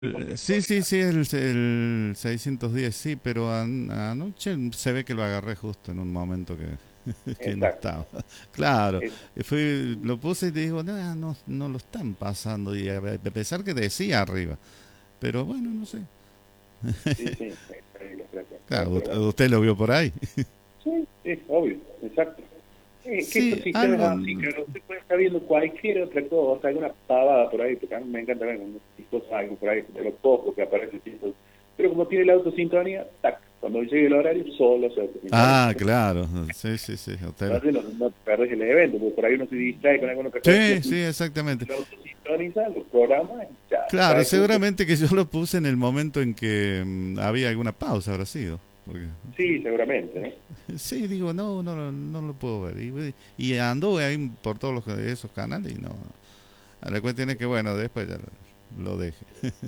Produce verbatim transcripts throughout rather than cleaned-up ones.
Eh, Sí, sí, sí, el, el seiscientos diez, sí, pero an- anoche se ve que lo agarré justo en un momento que, que no Exacto. estaba. Claro, Es- y fui, lo puse y digo, no, no, no lo están pasando, y a, a pesar que decía arriba, pero bueno, no sé. sí, sí, es terrible, gracias. Eh, Claro, pero ut- bueno, usted lo vio por ahí. sí, sí, obvio, exacto. Es que estos Sí, sistemas algo, así, claro, usted puede estar viendo cualquier otra cosa, alguna pavada por ahí, porque a mí me encanta ver cuando cosas algo por ahí, de lo poco que aparece, ¿cierto? Pero como tiene la autosintonía, tac, cuando llegue el horario, solo se autosintoniza. ah, claro, sí, sí, sí, usted, Entonces no, no te perdés el evento, porque por ahí uno se distrae con alguna otra cosa, sí, y sí, exactamente. lo autosintoniza, los programas, y ya, Claro, cae justo. seguramente que yo lo puse en el momento en que mm, había alguna pausa, habrá sido. Porque Sí, seguramente, ¿no? sí, digo, no, no, no, no lo puedo ver. Y, y anduve ahí por todos los, esos canales y no. La cuestión es que, bueno, después ya lo, lo dejé.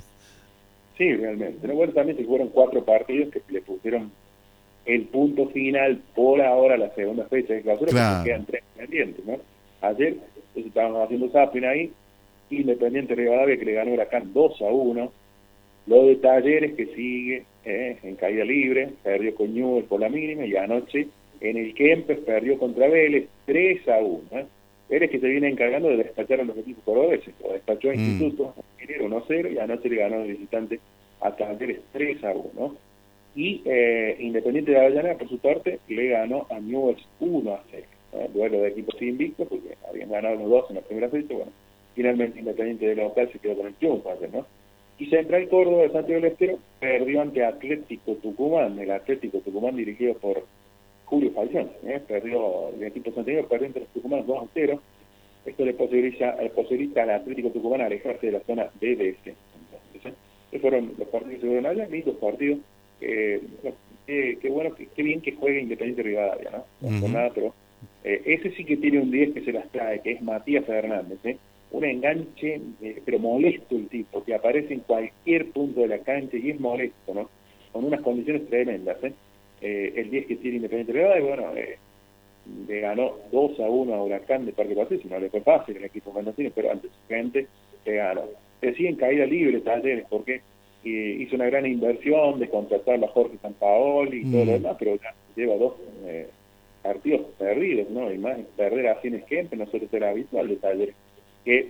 Sí, realmente. ¿No? Bueno, también se fueron cuatro partidos que le pusieron el punto final por ahora a la segunda fecha de clausura porque Claro. quedan tres pendientes, ¿no? Ayer pues, estábamos haciendo zapping ahí, Independiente Rivadavia que le ganó Huracán dos a uno, lo de Talleres que sigue eh, en caída libre, perdió con Newell's por la mínima y anoche en el Kempes perdió contra Vélez tres a uno. ¿eh? Vélez que se viene encargando de despachar a los equipos cordobeses, lo despachó a Mm, Instituto, uno a cero y anoche le ganó de visitante a Talleres tres a uno. Y eh, Independiente de Avellaneda, por su parte, le ganó a Newell's uno a cero. ¿eh? Duelo de equipos invictos, porque habían ganado los dos en la primera fecha. Bueno, finalmente Independiente de local se quedó con el triunfo ayer, ¿no? Y Central Córdoba de Santiago del Estero perdió ante Atlético Tucumán, el Atlético Tucumán dirigido por Julio Falcioni. ¿eh? Perdió el equipo santiago, perdió entre los Tucumanos dos a cero. Esto le posibilita, le posibilita al Atlético Tucumán alejarse de la zona B D S. Entonces, ¿eh? Estos fueron los partidos que se fueron allá, lindos partidos. Eh, qué, qué bueno, qué, qué bien que juegue Independiente Rivadavia, ¿no? No por ujú. nada, pero eh, ese sí que tiene un diez que se las trae, que es Matías Fernández, ¿eh? Un enganche, eh, pero molesto el tipo, que aparece en cualquier punto de la cancha y es molesto, ¿no? Con unas condiciones tremendas, ¿eh? Eh, el diez que tiene Independiente Rivadavia, bueno, eh, le ganó dos a uno a Huracán de Parque Patricio, no le fue fácil el equipo mendocino, pero antes su gente le ganó. Decía en caída libre Talleres, porque eh, hizo una gran inversión de contratar a Jorge Sampaoli y todo lo Mm, demás, pero ya lleva dos eh, partidos perdidos, ¿no? Y más perder así en esquema, nosotros era habitual de Talleres, que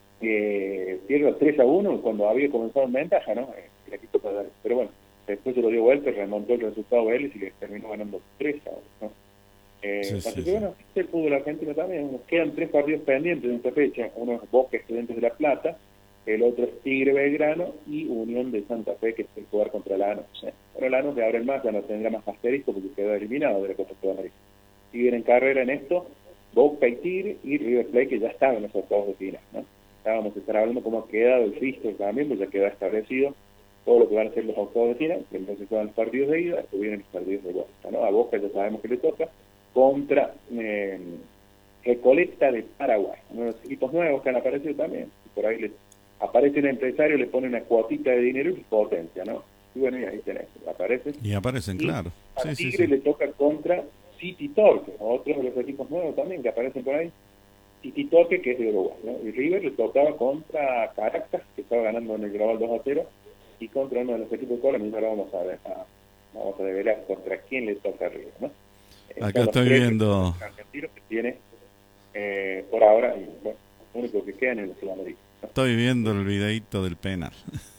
eh, pierde tres a uno cuando había comenzado en ventaja, ¿no? Eh, el equipo Talleres. Pero bueno, después se lo dio vuelta, remontó el resultado Vélez y le terminó ganando tres a uno, ¿no? Eh, sí, así sí, que sí. bueno, el fútbol argentino también. Nos quedan tres partidos pendientes en esta fecha. Uno es Boca Estudiantes de La Plata, el otro es Tigre Belgrano y Unión de Santa Fe, que es el jugar contra Lanús. ¿eh? Bueno, Lanús de ahora en más ya no tendrá más asterisco porque quedó eliminado de la Copa Sudamericana. Siguen en carrera en esto Boca y Tigre y River Plate, que ya estaban en los octavos de final. ¿no? Estábamos a estar hablando cómo ha quedado el fixture también, pues ya queda establecido todo lo que van a ser los octavos de final, que entonces van los partidos de ida, después vienen los partidos de vuelta. ¿no? A Boca ya sabemos que le toca, contra eh, Recoleta de Paraguay, uno de los equipos nuevos que han aparecido también. Por ahí les aparece un empresario, le pone una cuotita de dinero y potencia, ¿no? Y bueno, y ahí tenés, aparece. Y aparecen, Y claro. a Sí, sí, Tigre sí. le toca contra City Torque, otro de los equipos nuevos también que aparecen por ahí. City Torque, que es de Uruguay, ¿no? Y River le tocaba contra Caracas, que estaba ganando en el global dos a cero, y contra uno de los equipos de Colombia, ahora vamos a, ver, a, vamos a develar contra quién le toca a River, ¿no? Eh, Acá son los estoy tres viendo, representantes argentinos que tiene eh, por ahora, y bueno, lo único que queda en el Sudamérica. ¿no? estoy viendo Eh, el videíto del penal.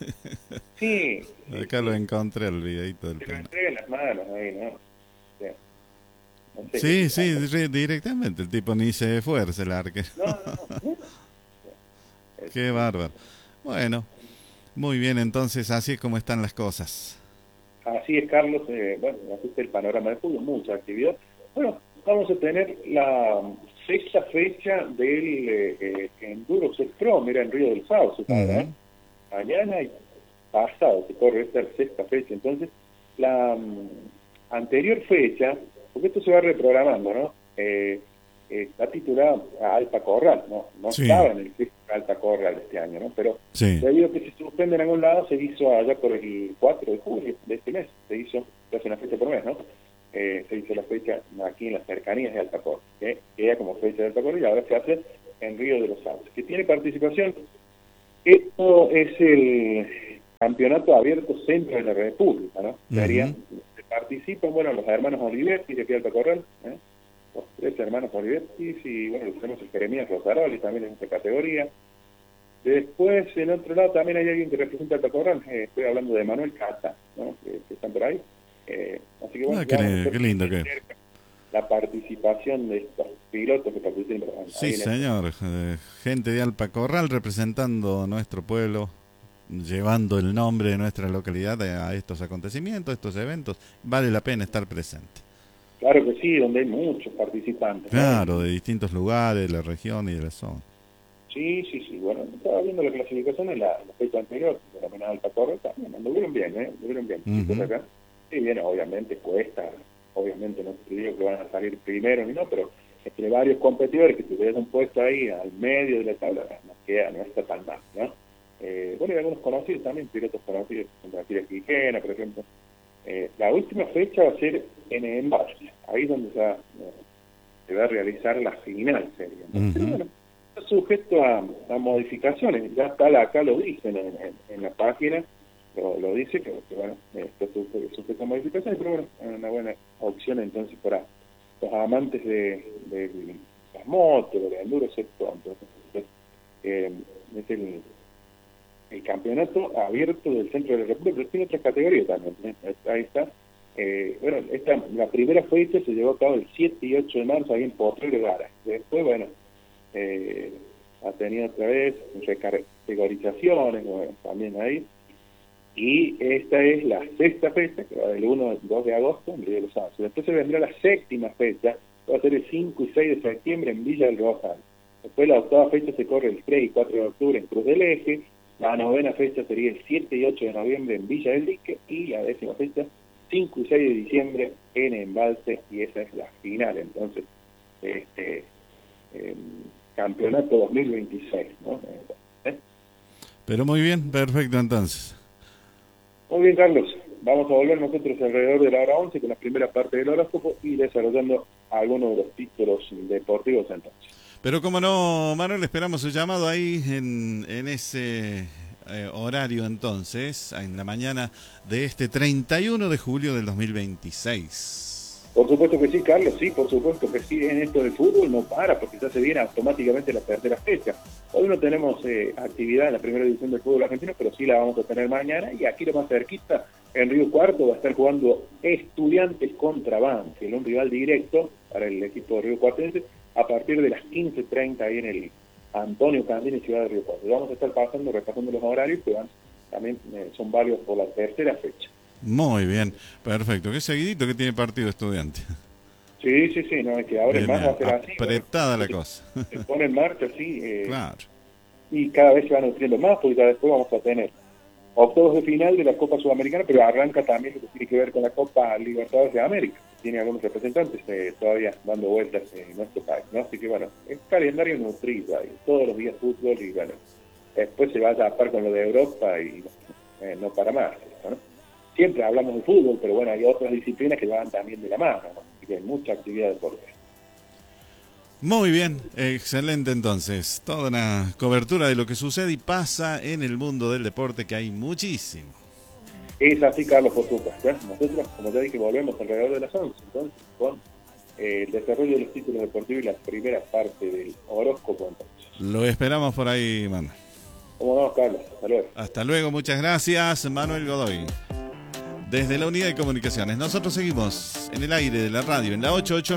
sí, sí, Acá lo sí, encontré, el videíto del se lo penal. entrega en las manos ahí, ¿no? O sea, no sé qué Sí, le sí, pasa. di- directamente, el tipo ni se esfuerza el arquero. No, no, no, no. Es, Qué bárbaro. Bueno, muy bien, entonces así es como están las cosas. así es, Carlos. Eh, bueno, así es el panorama del fútbol, mucha actividad. Bueno, vamos a tener la sexta fecha del eh, eh, Enduro Sex Pro, mira, en Río del Sauce, ahora, ¿eh? Ujú. Mañana y pasado se corre esta sexta fecha. Entonces, la um, anterior fecha, porque esto se va reprogramando, ¿no? Eh, eh, está titulada a Alta Corral, ¿no? No Sí, estaba en el festival Alta Corral este año, ¿no? Pero sí. debido a que se suspende en algún lado, se hizo allá por el cuatro de julio de este mes, se hizo, se hace una fecha por mes, ¿no? Eh, se hizo la fecha aquí en las cercanías de Alta Corral, que queda como fecha de Alta Corral y ahora se hace en Río de los Sauces, que tiene participación. Esto es el campeonato abierto centro de la República, ¿no? Uh-huh. Serían, participan, bueno, los hermanos Olivetti de aquí de Altacorral, ¿eh? Los tres hermanos Olivetti, y bueno, tenemos el Jeremías Rosaroli también en esta categoría. Después, en otro lado, también hay alguien que representa Altacorral, eh, estoy hablando de Manuel Cata, ¿no? Que, que están por ahí. Eh, así que bueno, ah, qué, le, qué lindo que la participación de estos pilotos que participan. Sí, señor, eh, gente de Altacorral representando nuestro pueblo, llevando el nombre de nuestra localidad a estos acontecimientos, estos eventos, vale la pena estar presente. Claro que sí, donde hay muchos participantes. Claro, ¿no? de distintos lugares, de la región y de la zona. Sí, sí, sí, bueno, estaba viendo la clasificación en la, la fecha anterior, de la menada Altacorral también, anduvieron bien, ¿eh? Anduvieron bien. Uh-huh. Acá. Sí, bien, obviamente cuesta, obviamente no te digo que van a salir primero ni no, pero entre varios competidores que tuvieran puesto ahí al medio de la tabla, no, queda, no está tan mal, ¿no? Eh, bueno, y algunos conocidos también, pilotos conocidos, como Akira Quijena, por ejemplo. Eh, la última fecha va a ser en Embalse, ahí es donde se va, eh, se va a realizar la final, sería. Entonces, Uh-huh. bueno, está sujeto a, a modificaciones, ya está la, acá lo dicen en, en, en la página, lo, lo dice que, que bueno, está sujeto, sujeto a modificaciones, pero bueno, es una buena opción entonces para los amantes de, de las motos, de enduro, excepto entonces, eh, es el el campeonato abierto del centro de la República, pero tiene otras categorías también, ¿eh? Ahí está. Eh, bueno, esta, la primera fecha se llevó a cabo el siete y ocho de marzo ahí en Potrero Gara. Después, bueno, eh, ha tenido otra vez recategorizaciones, bueno, también ahí. Y esta es la sexta fecha, que va del uno al dos de agosto en Río de los Ángeles. Después se vendrá la séptima fecha, que va a ser el cinco y seis de septiembre en Villa del Rosal. Después la octava fecha se corre el tres y cuatro de octubre en Cruz del Eje. La novena fecha sería el siete y ocho de noviembre en Villa del Dique, y la décima fecha, cinco y seis de diciembre en Embalse, y esa es la final, entonces, este eh, campeonato dos mil veintiséis, ¿no? ¿Eh? Pero muy bien, perfecto entonces. Muy bien, Carlos, vamos a volver nosotros alrededor de la hora once con la primera parte del horóscopo y desarrollando algunos de los títulos deportivos entonces. Pero como no, Manuel, esperamos su llamado ahí en, en ese eh, horario entonces, en la mañana de este treinta y uno de julio del dos mil veintiséis. Por supuesto que sí, Carlos, sí, por supuesto que sí, en esto del fútbol no para, porque ya se viene automáticamente la tercera fecha. Hoy no tenemos eh, actividad en la primera división del fútbol argentino, pero sí la vamos a tener mañana, y aquí lo más cerquita, en Río Cuarto, va a estar jugando Estudiantes contra Banfield, un rival directo para el equipo de Río Cuartense, a partir de las quince treinta ahí en el Antonio Candini, ciudad de Río Cuarto. Vamos a estar pasando, repasando los horarios que van, también eh, son varios por la tercera fecha. Muy bien, perfecto. Qué seguidito que tiene partido Estudiante. Sí, sí, sí, no, es que ahora Bien, más va a ser así. apretada bueno, la cosa. Se pone en marcha así, eh, Claro. y cada vez se van nutriendo más, porque cada después vamos a tener octavos de final de la Copa Sudamericana, pero arranca también lo que tiene que ver con la Copa Libertadores de América. Tiene algunos representantes eh, todavía dando vueltas en nuestro país, ¿no? Así que bueno, es calendario nutrido ahí, todos los días fútbol, y bueno, después se va a tapar con lo de Europa y eh, no para más, ¿no? Siempre hablamos de fútbol, pero bueno, hay otras disciplinas que van también de la mano, ¿no? Así que hay mucha actividad deportiva. Muy bien, excelente entonces. Toda una cobertura de lo que sucede y pasa en el mundo del deporte, que hay muchísimo. Es así, Carlos, por supuesto. Nosotros, como ya dije, volvemos alrededor de las once, entonces, con eh, el desarrollo de los títulos deportivos y la primera parte del horóscopo. Entonces. Lo esperamos por ahí, Manuel. ¿Cómo no, Carlos? Hasta luego. Hasta luego, muchas gracias, Manuel Godoy. Desde la Unidad de Comunicaciones, nosotros seguimos en el aire de la radio, en la ochocientos ochenta y nueve.